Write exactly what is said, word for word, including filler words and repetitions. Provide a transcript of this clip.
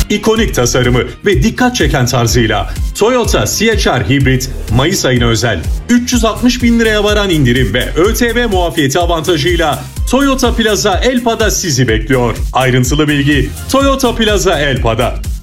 İkonik tasarımı ve dikkat çeken tarzıyla Toyota C H R Hibrit Mayıs ayına özel üç yüz altmış bin liraya varan indirim ve ÖTV muafiyeti avantajıyla Toyota Plaza Elpa'da sizi bekliyor. Ayrıntılı bilgi Toyota Plaza Elpa'da.